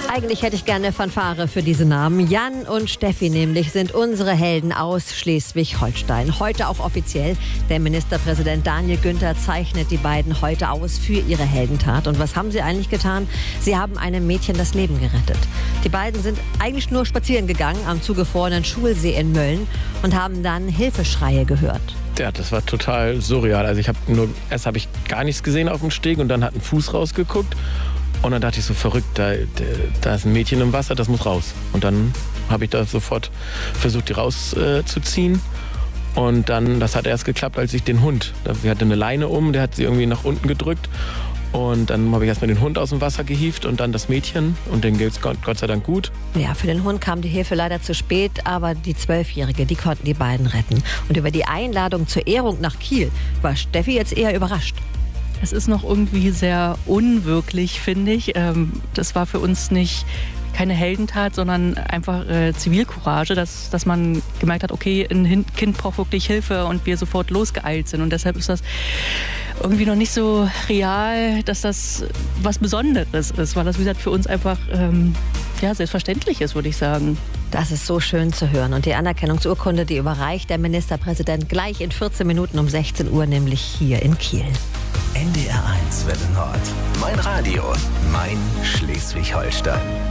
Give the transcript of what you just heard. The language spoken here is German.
Eigentlich hätte ich gerne eine Fanfare für diese Namen. Jan und Steffi nämlich sind unsere Helden aus Schleswig-Holstein. Heute auch offiziell. Der Ministerpräsident Daniel Günther zeichnet die beiden heute aus für ihre Heldentat. Und was haben sie eigentlich getan? Sie haben einem Mädchen das Leben gerettet. Die beiden sind eigentlich nur spazieren gegangen am zugefrorenen Schulsee in Mölln und haben dann Hilfeschreie gehört. Ja, das war total surreal. Also erst habe ich gar nichts gesehen auf dem Steg und dann hat ein Fuß rausgeguckt. Und dann dachte ich so, verrückt, da ist ein Mädchen im Wasser, das muss raus. Und dann habe ich da sofort versucht, die rauszuziehen. Und dann, das hat erst geklappt, als ich den Hund, sie hatte eine Leine der hat sie irgendwie nach unten gedrückt. Und dann habe ich erstmal den Hund aus dem Wasser gehievt und dann das Mädchen. Und denen geht es Gott sei Dank gut. Ja, für den Hund kam die Hilfe leider zu spät, aber die 12-Jährige, die konnten die beiden retten. Und über die Einladung zur Ehrung nach Kiel war Steffi jetzt eher überrascht. Es ist noch irgendwie sehr unwirklich, finde ich. Das war für uns keine Heldentat, sondern einfach Zivilcourage, dass man gemerkt hat, okay, ein Kind braucht wirklich Hilfe und wir sofort losgeeilt sind. Und deshalb ist das irgendwie noch nicht so real, dass das was Besonderes ist, weil das, wie gesagt, für uns einfach selbstverständlich ist, würde ich sagen. Das ist so schön zu hören. Und die Anerkennungsurkunde, die überreicht der Ministerpräsident gleich in 14 Minuten um 16 Uhr, nämlich hier in Kiel. NDR 1 Welle Nord. Mein Radio, mein Schleswig-Holstein.